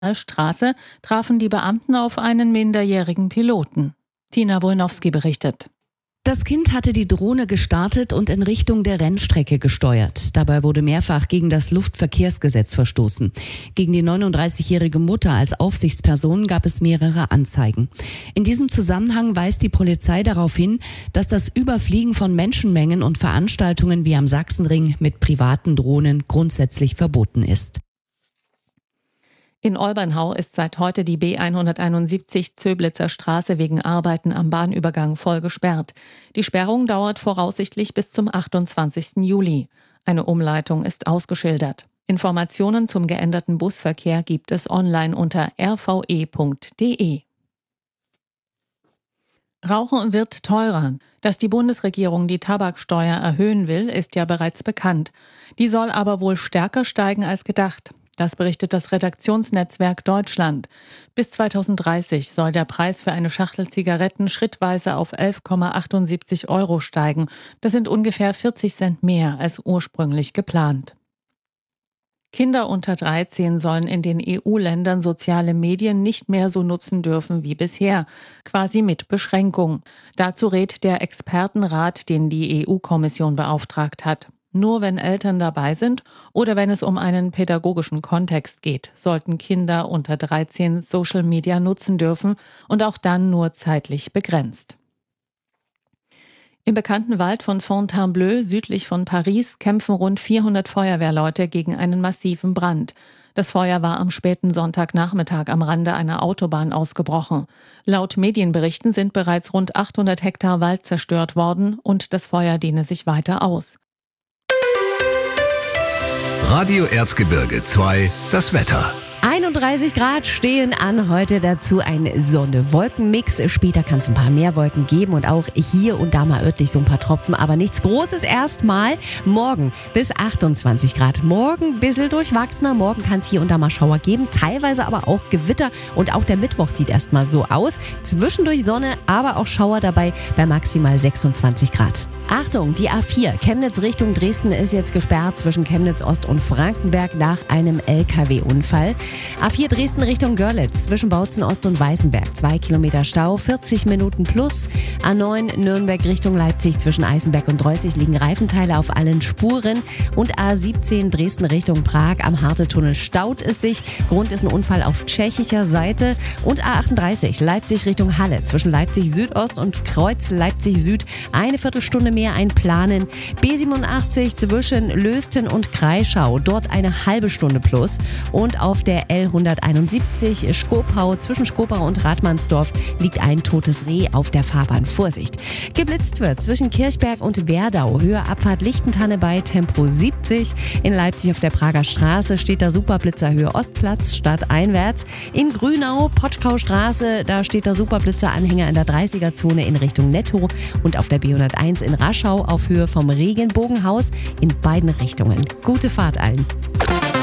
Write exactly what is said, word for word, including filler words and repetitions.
Straße trafen die Beamten auf einen minderjährigen Piloten. Tina Wojnowski berichtet. Das Kind hatte die Drohne gestartet und in Richtung der Rennstrecke gesteuert. Dabei wurde mehrfach gegen das Luftverkehrsgesetz verstoßen. Gegen die neununddreißigjährige Mutter als Aufsichtsperson gab es mehrere Anzeigen. In diesem Zusammenhang weist die Polizei darauf hin, dass das Überfliegen von Menschenmengen und Veranstaltungen wie am Sachsenring mit privaten Drohnen grundsätzlich verboten ist. In Olbernhau ist seit heute die B hunderteinundsiebzig Zöblitzer Straße wegen Arbeiten am Bahnübergang voll gesperrt. Die Sperrung dauert voraussichtlich bis zum achtundzwanzigsten Juli. Eine Umleitung ist ausgeschildert. Informationen zum geänderten Busverkehr gibt es online unter r v e punkt d e. Rauchen wird teurer. Dass die Bundesregierung die Tabaksteuer erhöhen will, ist ja bereits bekannt. Die soll aber wohl stärker steigen als gedacht. Das berichtet das Redaktionsnetzwerk Deutschland. Bis zweitausenddreißig soll der Preis für eine Schachtel Zigaretten schrittweise auf elf Komma achtundsiebzig Euro steigen. Das sind ungefähr vierzig Cent mehr als ursprünglich geplant. Kinder unter dreizehn sollen in den E U-Ländern soziale Medien nicht mehr so nutzen dürfen wie bisher, quasi mit Beschränkung. Dazu rät der Expertenrat, den die E U-Kommission beauftragt hat. Nur wenn Eltern dabei sind oder wenn es um einen pädagogischen Kontext geht, sollten Kinder unter dreizehn Social Media nutzen dürfen und auch dann nur zeitlich begrenzt. Im bekannten Wald von Fontainebleau südlich von Paris kämpfen rund vierhundert Feuerwehrleute gegen einen massiven Brand. Das Feuer war am späten Sonntagnachmittag am Rande einer Autobahn ausgebrochen. Laut Medienberichten sind bereits rund achthundert Hektar Wald zerstört worden und das Feuer dehne sich weiter aus. Radio Erzgebirge zwei, das Wetter. einunddreißig Grad stehen an, heute dazu ein Sonne-Wolken-Mix. Später kann es ein paar mehr Wolken geben und auch hier und da mal örtlich so ein paar Tropfen, aber nichts Großes erstmal. Morgen bis achtundzwanzig Grad. Morgen ein bisschen durchwachsener, morgen kann es hier und da mal Schauer geben, teilweise aber auch Gewitter und auch der Mittwoch sieht erstmal so aus. Zwischendurch Sonne, aber auch Schauer dabei bei maximal sechsundzwanzig Grad. Achtung, die A vier Chemnitz Richtung Dresden ist jetzt gesperrt zwischen Chemnitz Ost und Frankenberg nach einem L K W-Unfall. A vier Dresden Richtung Görlitz zwischen Bautzen Ost und Weißenberg. Zwei Kilometer Stau, vierzig Minuten plus. A neun Nürnberg Richtung Leipzig zwischen Eisenberg und Dreußig liegen Reifenteile auf allen Spuren. Und A siebzehn Dresden Richtung Prag am Hartetunnel staut es sich. Grund ist ein Unfall auf tschechischer Seite. Und A achtunddreißig Leipzig Richtung Halle zwischen Leipzig Südost und Kreuz Leipzig Süd. Eine Viertelstunde mehr einplanen. B siebenundachtzig zwischen Lösten und Kreischau. Dort eine halbe Stunde plus. Und auf der L hunderteinundsiebzig Skopau zwischen Skopau und Radmannsdorf liegt ein totes Reh auf der Fahrbahn. Vorsicht! Geblitzt wird zwischen Kirchberg und Werdau. Höhe Abfahrt Lichtentanne bei Tempo siebzig. In Leipzig auf der Prager Straße steht der Superblitzer Höhe Ostplatz stadteinwärts. In Grünau Potschkaustraße, da steht der Superblitzer Anhänger in der dreißiger-Zone in Richtung Netto. Und auf der B hunderteins in Raschau auf Höhe vom Regenbogenhaus in beiden Richtungen. Gute Fahrt allen!